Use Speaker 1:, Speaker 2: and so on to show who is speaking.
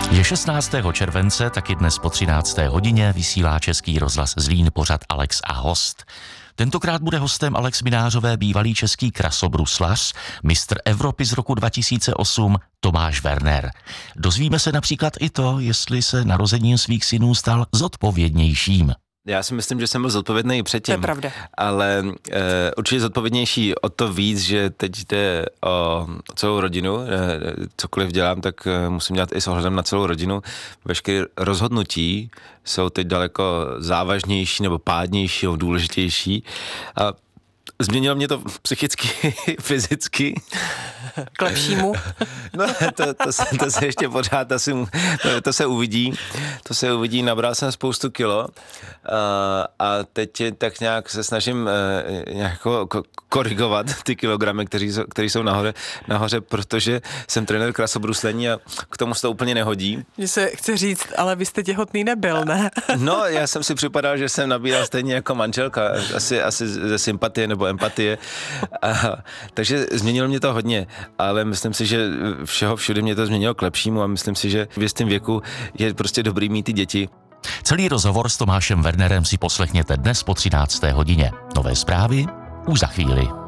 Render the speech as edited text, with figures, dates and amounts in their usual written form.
Speaker 1: Je 16. července, taky dnes po 13. hodině vysílá Český rozhlas Zlín pořad Alex a host. Tentokrát bude hostem Alex Minářové bývalý český krasobruslař, mistr Evropy z roku 2008 Tomáš Werner. Dozvíme se například i to, jestli se narozením svých synů stal zodpovědnějším.
Speaker 2: Já si myslím, že jsem byl zodpovědný i předtím.
Speaker 3: To je pravda.
Speaker 2: Ale určitě zodpovědnější o to víc, že teď jde o celou rodinu. Cokoliv dělám, tak musím dělat i s ohledem na celou rodinu. Veškeré rozhodnutí jsou teď daleko závažnější nebo pádnější nebo důležitější. A změnilo mě to psychicky, fyzicky.
Speaker 3: K lepšímu?
Speaker 2: No, to se ještě pořád asi, to se uvidí. To se uvidí, nabral jsem spoustu kilo a teď tak nějak se snažím nějak korigovat ty kilogramy, které jsou nahoře, protože jsem trenér krasobruslení a k tomu se to úplně nehodí.
Speaker 3: Mně se chce říct, ale vy jste těhotný nebyl, ne?
Speaker 2: No, já jsem si připadal, že jsem nabíral stejně jako manželka, asi ze sympatie nebo empatie. Takže změnilo mě to hodně, ale myslím si, že všude mě to změnilo k lepšímu a myslím si, že v jistém věku je prostě dobrý mít ty děti.
Speaker 1: Celý rozhovor s Tomášem Wernerem si poslechněte dnes po 13. hodině. Nové zprávy už za chvíli.